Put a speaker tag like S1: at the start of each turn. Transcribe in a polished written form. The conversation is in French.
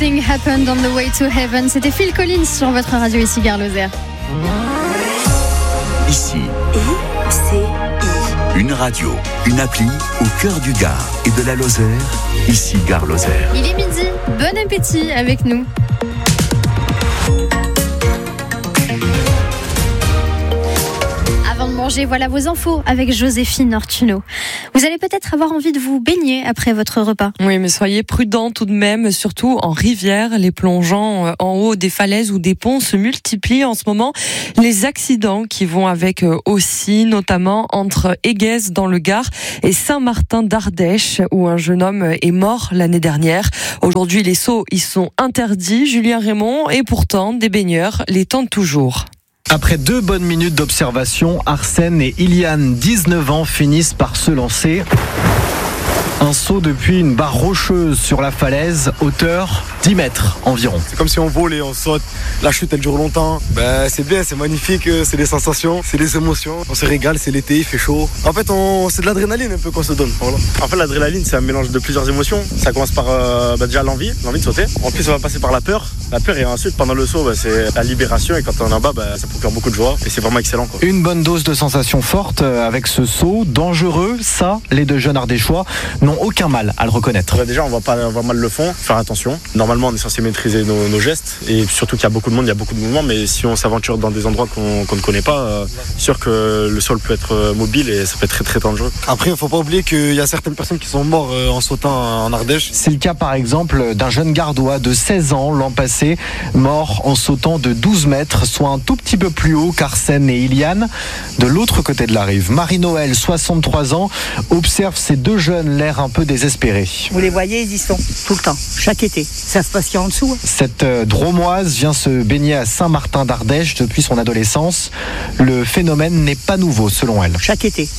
S1: Thing happened on the way to heaven. C'était Phil Collins sur votre radio ici Gare Lozère.
S2: Ici, une radio, une appli au cœur du Gard et de la Lozère. Ici Gare Lozère.
S1: Il est midi, bon appétit avec nous. Avant de manger, voilà vos infos avec Joséphine Ortuno. Vous allez peut-être avoir envie de vous baigner après votre repas.
S3: Oui, mais soyez prudents tout de même, surtout en rivière. Les plongeants en haut des falaises ou des ponts se multiplient en ce moment. Les accidents qui vont avec aussi, notamment entre Éguez dans le Gard et Saint-Martin d'Ardèche, où un jeune homme est mort l'année dernière. Aujourd'hui, les sauts y sont interdits, Julien Raymond, et pourtant, des baigneurs les tentent toujours.
S4: Après 2 bonnes minutes d'observation, Arsène et Iliane, 19 ans, finissent par se lancer. Un saut depuis une barre rocheuse sur la falaise, hauteur 10 mètres environ.
S5: C'est comme si on vole et on saute, la chute elle dure longtemps. C'est bien, c'est magnifique, c'est des sensations, c'est des émotions. On se régale, c'est l'été, il fait chaud. En fait, c'est de l'adrénaline un peu qu'on se donne. Voilà. En fait, l'adrénaline, c'est un mélange de plusieurs émotions. Ça commence par déjà l'envie de sauter. En plus, ça va passer par la peur. La peur et ensuite, pendant le saut, c'est la libération. Et quand on est en bas, ça procure beaucoup de joie. Et c'est vraiment excellent, quoi.
S4: Une bonne dose de sensations fortes avec ce saut. Dangereux, ça, les 2 jeunes ardéchois n'ont aucun mal à le reconnaître.
S5: Déjà, on voit mal le fond, faire attention. Normalement, on est censé maîtriser nos gestes. Et surtout qu'il y a beaucoup de monde, il y a beaucoup de mouvements. Mais si on s'aventure dans des endroits qu'on ne connaît pas, sûr que le sol peut être mobile et ça peut être très très dangereux. Après, il ne faut pas oublier qu'il y a certaines personnes qui sont mortes en sautant en Ardèche.
S4: C'est le cas par exemple d'un jeune gardois de 16 ans l'an passé, mort en sautant de 12 mètres, soit un tout petit peu plus haut qu'Arsène et Iliane, de l'autre côté de la rive. Marie-Noël, 63 ans, observe ces 2 jeunes, l'air un peu désespérés.
S6: Vous les voyez, ils y sont tout le temps, chaque été. Ça se passe qu'il y a en dessous.
S4: Cette Dromoise vient se baigner à Saint-Martin d'Ardèche depuis son adolescence. Le phénomène n'est pas nouveau selon elle.
S6: Chaque été.